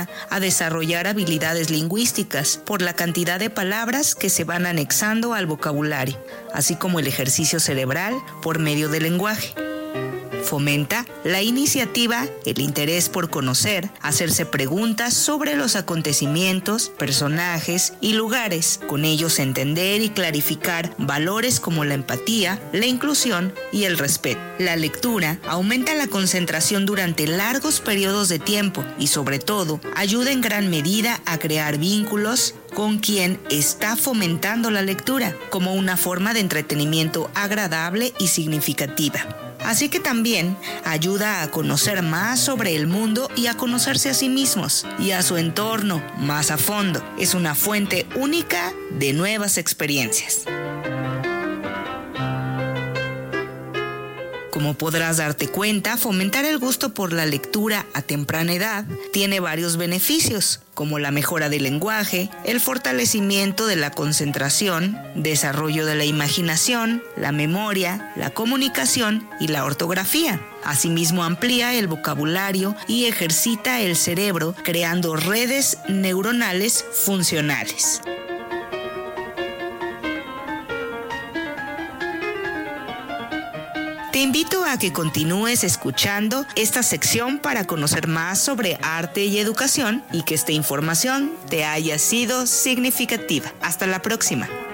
ayuda a desarrollar habilidades lingüísticas por la cantidad de palabras que se van anexando al vocabulario, así como el ejercicio cerebral por medio del lenguaje. Fomenta la iniciativa, el interés por conocer, hacerse preguntas sobre los acontecimientos, personajes y lugares, con ellos entender y clarificar valores como la empatía, la inclusión y el respeto. La lectura aumenta la concentración durante largos periodos de tiempo y, sobre todo, ayuda en gran medida a crear vínculos con quien está fomentando la lectura, como una forma de entretenimiento agradable y significativa. Así que también ayuda a conocer más sobre el mundo y a conocerse a sí mismos y a su entorno más a fondo. Es una fuente única de nuevas experiencias. Como podrás darte cuenta, fomentar el gusto por la lectura a temprana edad tiene varios beneficios, como la mejora del lenguaje, el fortalecimiento de la concentración, desarrollo de la imaginación, la memoria, la comunicación y la ortografía. Asimismo, amplía el vocabulario y ejercita el cerebro, creando redes neuronales funcionales. Te invito a que continúes escuchando esta sección para conocer más sobre arte y educación y que esta información te haya sido significativa. Hasta la próxima.